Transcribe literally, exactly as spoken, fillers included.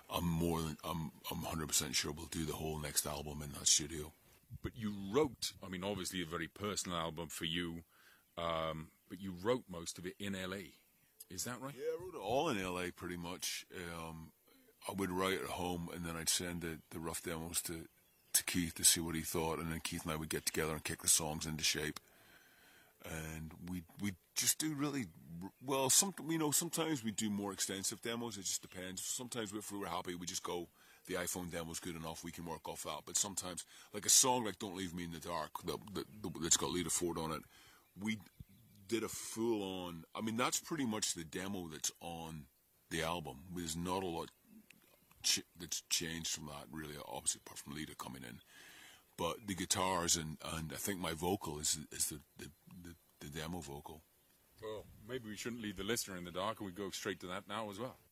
I'm more than I'm I'm one hundred percent sure we'll do the whole next album in that studio. But you wrote, I mean, obviously a very personal album for you, um, but you wrote most of it in L A. Is that right? Yeah, I wrote it all in L A pretty much. Um, I would write at home, and then I'd send the, the rough demos to, to Keith to see what he thought, and then Keith and I would get together and kick the songs into shape. And we we just do really well. Some you know sometimes we do more extensive demos. It just depends. Sometimes if we were happy, we just go. The iPhone demo's good enough. We can work off that. But sometimes, like a song like "Don't Leave Me in the Dark" that, that that's got Lita Ford on it, we did a full on. I mean, that's pretty much the demo that's on the album. There's not a lot ch- that's changed from that, really. Obviously, apart from Lita coming in. But the guitars and, and I think my vocal is is the, the, the, the demo vocal. Well, maybe we shouldn't leave the listener in the dark, and we go straight to that now as well.